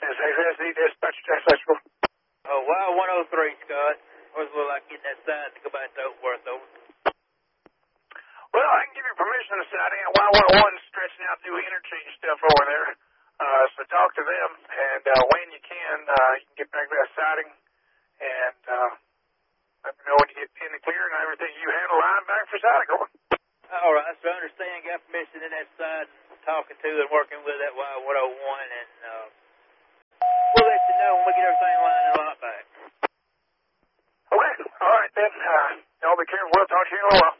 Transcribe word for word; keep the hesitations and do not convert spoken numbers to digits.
S S E dispatch, dispatch. Oh, Y one oh three, Scott. What's it look like getting that sign to go back to Oakworth, over? Well, I can give you permission to siding at Y one oh one stretching out through interchange stuff over there. Uh, so talk to them, and uh, when you can, uh, you can get back to that siding, and uh, let me know when you get in the clear and everything you handle line back for siding. All right, so I understand got permission in that side, talking to and working with that Y one oh one, and uh, we'll let you know when we get everything lined and locked back. Okay, all right then. Uh, y'all be careful. We'll talk to you in a little while.